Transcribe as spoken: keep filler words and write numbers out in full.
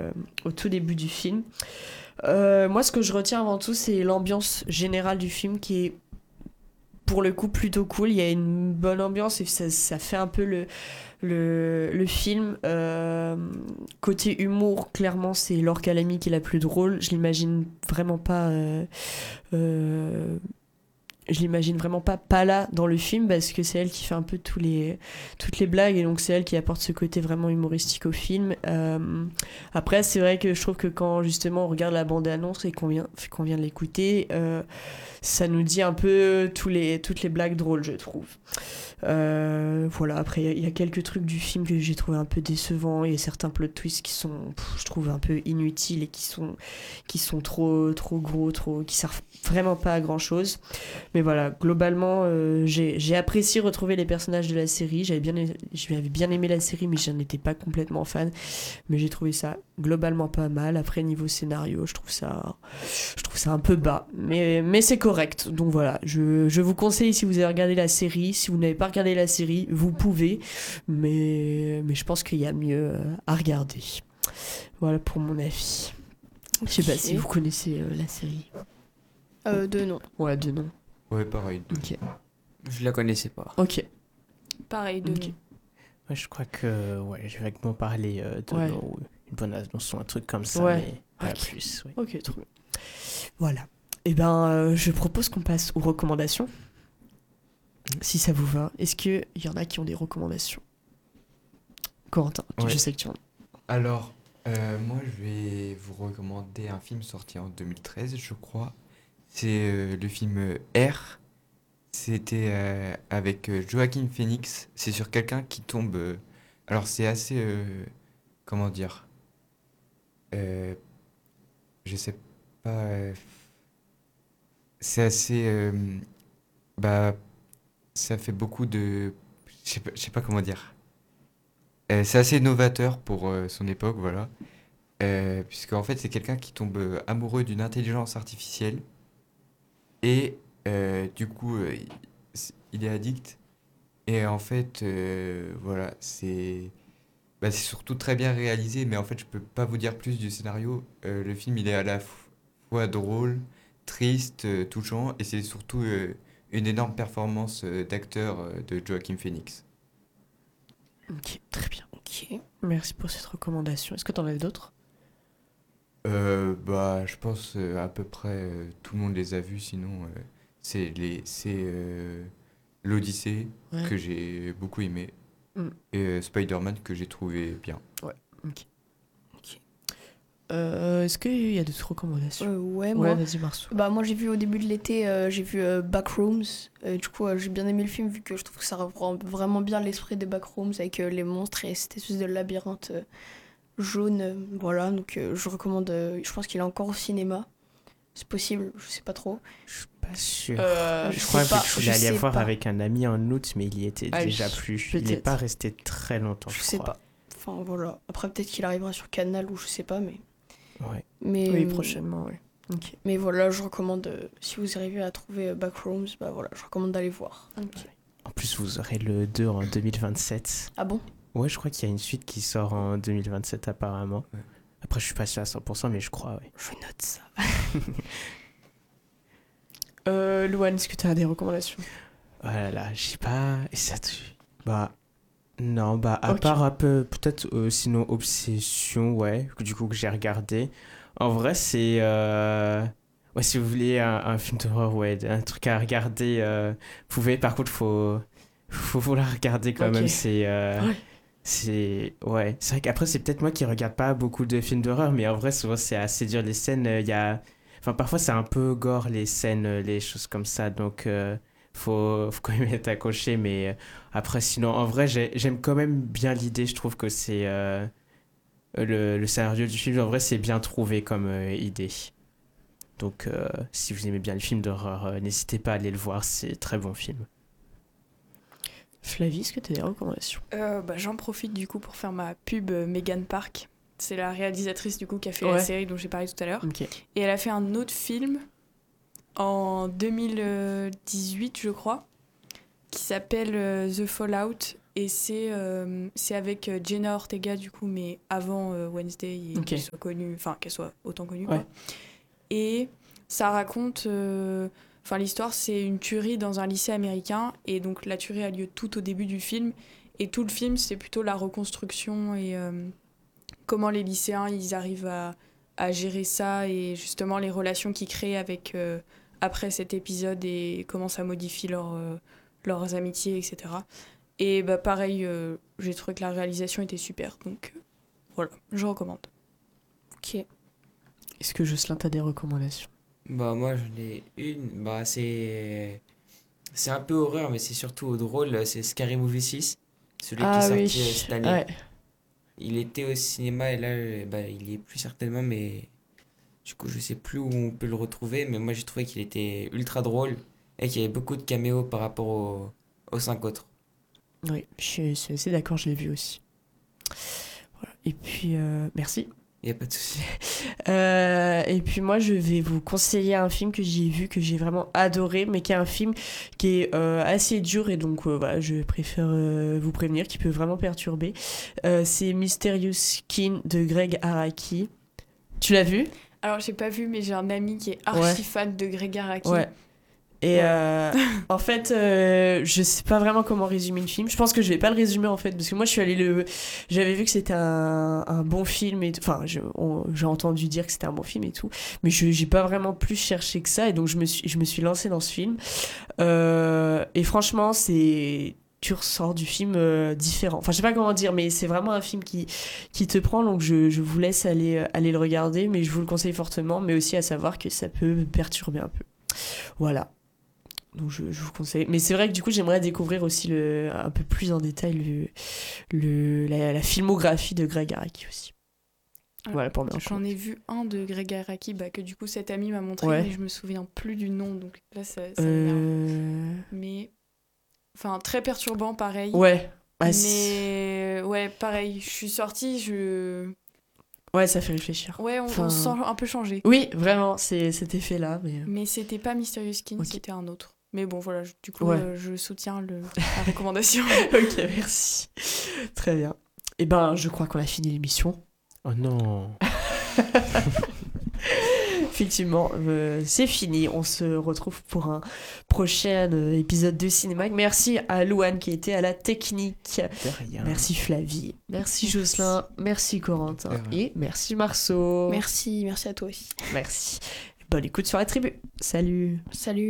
euh, au tout début du film. Euh, moi, ce que je retiens avant tout, c'est l'ambiance générale du film qui est pour le coup plutôt cool. Il y a une bonne ambiance et ça, ça fait un peu le, le, le film. Euh, côté humour, clairement, c'est Laure Calamy qui est la plus drôle. Je l'imagine vraiment pas... Euh, euh, je l'imagine vraiment pas pas là dans le film parce que c'est elle qui fait un peu tous les, toutes les blagues et donc c'est elle qui apporte ce côté vraiment humoristique au film. Euh, après, c'est vrai que je trouve que quand justement on regarde la bande-annonce et qu'on vient, qu'on vient de l'écouter, euh, ça nous dit un peu tous les, toutes les blagues drôles, je trouve. Euh, voilà, après il y, y a quelques trucs du film que j'ai trouvé un peu décevants et certains plot twists qui sont, pff, je trouve, un peu inutiles et qui sont, qui sont trop, trop gros, trop, qui servent vraiment pas à grand chose. Mais voilà, globalement, euh, j'ai, j'ai apprécié retrouver les personnages de la série. J'avais bien, j'avais bien aimé la série, mais je n'étais pas complètement fan. Mais j'ai trouvé ça globalement pas mal. Après, niveau scénario, je trouve ça, je trouve ça un peu bas. Mais, mais c'est correct. Donc voilà, je, je vous conseille, si vous avez regardé la série, si vous n'avez pas regardé la série, vous pouvez. Mais, mais je pense qu'il y a mieux à regarder. Voilà pour mon avis. Okay. Je sais pas si vous connaissez euh, la série. Euh, de nom. Ouais, de nom. Ouais, pareil. De... Ok. Je la connaissais pas. Ok. Pareil, de okay. nom. Ouais, je crois que ouais, je vais vaguement parler euh, de ouais. nom, une bonne annonce ou un truc comme ça, ouais. mais pas okay. plus. Ouais. Ok, trop bien. Voilà. Eh ben, euh, je propose qu'on passe aux recommandations. Mmh. Si ça vous va. Est-ce qu'il y en a qui ont des recommandations ? Corentin, ouais. Je sais que tu en as. Alors, euh, moi, je vais vous recommander un film sorti en deux mille treize, je crois. C'est euh, le film euh, R. C'était euh, avec euh, Joaquin Phoenix. C'est sur quelqu'un qui tombe... Euh, alors, c'est assez... Euh, comment dire euh, Je sais pas... Euh, c'est assez... Euh, bah... Ça fait beaucoup de... Je sais pas, je sais pas comment dire. Euh, c'est assez novateur pour euh, son époque, voilà. Euh, puisqu'en fait, c'est quelqu'un qui tombe euh, amoureux d'une intelligence artificielle. Et euh, du coup, euh, il est addict. Et en fait, euh, voilà, c'est... Bah, c'est surtout très bien réalisé, mais en fait, je peux pas vous dire plus du scénario. Euh, le film, il est à la fois drôle, triste, euh, touchant, et c'est surtout euh, une énorme performance euh, d'acteur euh, de Joaquin Phoenix. Ok, très bien. Ok, merci pour cette recommandation. Est-ce que t'en as d'autres ? Euh, bah, je pense euh, à peu près euh, tout le monde les a vus, sinon euh, c'est les c'est euh, l'Odyssée ouais. que j'ai beaucoup aimé mm. et euh, Spider-Man que j'ai trouvé bien. Ouais. Ok. Ok. Euh, est-ce qu'il y a d'autres recommandations ? euh, Ouais, ouais, moi. Vas-y, Marceau. Bah moi j'ai vu au début de l'été, euh, j'ai vu euh, Backrooms. Euh, du coup, euh, j'ai bien aimé le film vu que je trouve que ça reprend vraiment bien l'esprit des Backrooms avec euh, les monstres et cette espèce de labyrinthe. Euh, jaune, euh, voilà, donc euh, je recommande, euh, je pense qu'il est encore au cinéma, c'est possible, je sais pas trop. Je suis pas sûr. Euh, je, je crois pas, que je voulais aller voir pas. Avec un ami en août, mais il y était ah, déjà plus. Peut-être. Il n'est pas resté très longtemps, je, je crois. sais pas. Enfin voilà, après peut-être qu'il arrivera sur Canal ou je sais pas, mais. Ouais. mais oui, prochainement, oui. Okay. Mais voilà, je recommande, euh, si vous arrivez à trouver euh, Backrooms, bah voilà, je recommande d'aller voir. Okay. Ouais. En plus, vous aurez le deux en deux mille vingt-sept. Ah bon ? Ouais, je crois qu'il y a une suite qui sort en deux mille vingt-sept apparemment. Ouais. Après, je suis pas sûr à cent pour cent, mais je crois, ouais. Je note ça. euh, Louane, est-ce que tu as des recommandations ? Oh là là, je sais pas. Et ça te... Bah, non, bah, à okay. part un peu, peut-être euh, sinon Obsession, ouais, du coup, que j'ai regardé. En vrai, c'est... Euh... Ouais, si vous voulez un, un film d'horreur, ouais, un truc à regarder, euh, vous pouvez, par contre, faut... Faut vouloir regarder quand okay. même, c'est... Euh... Ouais. C'est ouais, c'est vrai qu'après c'est peut-être moi qui regarde pas beaucoup de films d'horreur, mais en vrai souvent c'est assez dur les scènes. Il y a, enfin parfois c'est un peu gore les scènes, les choses comme ça, donc euh, faut faut quand même être accroché. Mais euh, après sinon en vrai j'ai, j'aime quand même bien l'idée. Je trouve que c'est euh, le le scénario du film en vrai c'est bien trouvé comme euh, idée. Donc euh, si vous aimez bien les films d'horreur, euh, n'hésitez pas à aller le voir, c'est un très bon film. Flavie, est-ce que tu as des recommandations ? euh, bah, J'en profite du coup pour faire ma pub euh, Megan Park. C'est la réalisatrice du coup qui a fait ouais. la série dont j'ai parlé tout à l'heure. Okay. Et elle a fait un autre film en deux mille dix-huit, je crois, qui s'appelle euh, The Fallout. Et c'est, euh, c'est avec euh, Jenna Ortega, du coup, mais avant euh, Wednesday, et Ok. qu'elle soit connue, enfin, qu'elle soit autant connue. Ouais. Quoi. Et ça raconte. euh, Enfin, l'histoire, c'est une tuerie dans un lycée américain. Et donc, la tuerie a lieu tout au début du film. Et tout le film, c'est plutôt la reconstruction et euh, comment les lycéens, ils arrivent à, à gérer ça. Et justement, les relations qu'ils créent avec, euh, après cet épisode et comment ça modifie leur, euh, leurs amitiés, et cetera. Et bah, pareil, euh, j'ai trouvé que la réalisation était super. Donc, euh, voilà, je recommande. Ok. Est-ce que Jocelyn, t'as des recommandations? Bah moi j'en ai une, bah c'est c'est un peu horreur mais c'est surtout drôle, c'est Scary Movie six, celui qui est Ah sorti oui, euh, cette année. ouais. Il était au cinéma et là euh, bah, il y est plus certainement mais du coup je sais plus où on peut le retrouver mais moi j'ai trouvé qu'il était ultra drôle et qu'il y avait beaucoup de caméos par rapport aux, aux cinq autres. Oui, je suis, je suis assez d'accord, je l'ai vu aussi. Voilà. Et puis, euh, merci. Il n'y a pas de souci. Euh, et puis moi, je vais vous conseiller un film que j'ai vu, que j'ai vraiment adoré, mais qui est un film qui est euh, assez dur, et donc euh, voilà, je préfère euh, vous prévenir, qui peut vraiment perturber. Euh, c'est Mysterious Skin de Greg Araki. Tu l'as vu? Alors, j'ai pas vu, mais j'ai un ami qui est archi Ouais. fan de Greg Araki. Ouais. Et Ouais. euh, en fait, euh, je sais pas vraiment comment résumer le film. Je pense que je vais pas le résumer en fait, parce que moi je suis allée le. J'avais vu que c'était un, un bon film et tout. Enfin, je- on- j'ai entendu dire que c'était un bon film et tout, mais je j'ai pas vraiment plus cherché que ça, et donc je me suis je me suis lancée dans ce film. Euh, et franchement, c'est tu ressors du film euh, différent. Enfin, je sais pas comment dire, mais c'est vraiment un film qui qui te prend. Donc je je vous laisse aller aller le regarder, mais je vous le conseille fortement, mais aussi à savoir que ça peut me perturber un peu. Voilà. Donc je, je vous conseille. Mais c'est vrai que du coup, j'aimerais découvrir aussi le, un peu plus en détail le, le, la, la filmographie de Greg Araki aussi. Voilà pour mes J'en ai vu un de Greg Araki bah, que du coup cet ami m'a montré, Ouais. mais je me souviens plus du nom, donc là ça, ça m'énerve. Euh... Mais enfin très perturbant pareil. Ouais. Ah, c'est- mais ouais pareil, je suis sortie, je ouais, ça fait réfléchir. ouais on, Enfin- on se sent un peu changé. Oui, vraiment, c'est cet effet-là. Mais... Mais c'était pas Mysterious Skin, Ok. c'était un autre. Mais bon voilà, je- du coup Ouais. euh, je soutiens le, la recommandation. Ok, merci. Très bien. Eh ben, je crois qu'on a fini l'émission. Oh non. Effectivement, euh, c'est fini. On se retrouve pour un prochain euh, épisode de Cinéma. Merci à Louane qui était à la technique. De rien. Merci Flavie. Merci Merci. Jocelyn. Merci Corentin. De rien. Et merci Marceau. Merci, merci à toi aussi. Merci. Bonne écoute sur la tribu. Salut. Salut.